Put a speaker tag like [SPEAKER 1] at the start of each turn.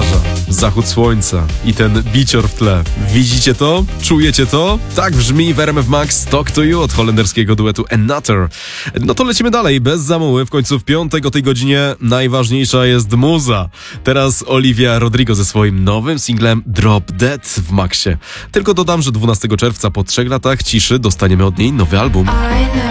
[SPEAKER 1] plaża, zachód słońca i ten bicior w tle. Widzicie to? Czujecie to? Tak brzmi w RMF Max Talk to You od holenderskiego duetu Another. No to lecimy dalej, bez zamuły. W końcu w piątek o tej godzinie najważniejsza jest muza. Teraz Olivia Rodrigo ze swoim nowym singlem Drop Dead w Maxie. Tylko dodam, że 12 czerwca po 3 latach ciszy dostaniemy od niej nowy album.
[SPEAKER 2] I know